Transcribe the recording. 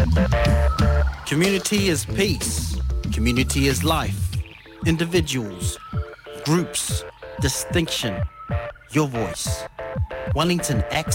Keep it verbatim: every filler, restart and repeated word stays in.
Community is peace. Community is life. Individuals, groups, distinction. Your voice. Wellington X